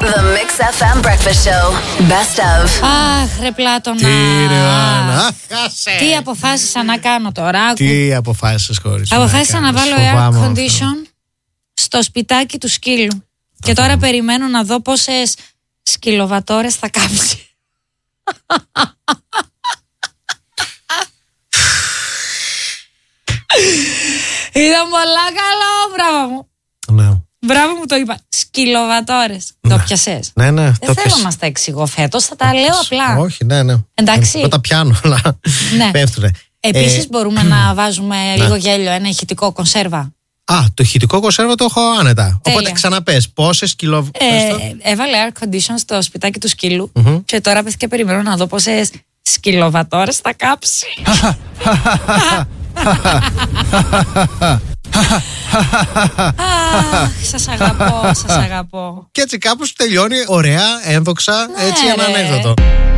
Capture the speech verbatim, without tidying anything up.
The Mix εφ εμ Breakfast Show. Best of. Αχ, ρε Πλάτωνα. Τι ρε Άννα. Τι αποφάσισα να κάνω τώρα. Τι αποφάσισες χωρίς. Αποφάσισα να βάλω air condition στο σπιτάκι του σκύλου. Και τώρα περιμένω να δω πόσες σκυλοβατόρες θα κάψει. Ήταν πολλά καλό, μπράβο μου. Ναι. Μπράβο μου το είπα. Σκυλοβατόρες. Ναι. Το πιασες. Ναι, ναι. Δεν το θέλω πιες. να μας τα εξηγώ φέτος, θα τα λέω απλά. Όχι, ναι, ναι. Εντάξει. Εγώ τα πιάνω, αλλά Ναι. πέφτουνε. Επίσης Ε, μπορούμε να βάζουμε λίγο γέλιο, ένα ηχητικό κονσέρβα. Α, το ηχητικό κονσέρβα το έχω άνετα. Τέλεια. Οπότε ξαναπες, πόσες κιλο... Ε, έβαλε air condition στο σπιτάκι του σκύλου Μμμ. και τώρα πέφτει και περιμένω να δω πόσες σκυλοβατόρες θα κάψει. Αχ, σας αγαπώ, σας αγαπώ. Και έτσι κάπως τελειώνει ωραία, ένδοξα, Ναι, έτσι ένα ρε. ανέκδοτο.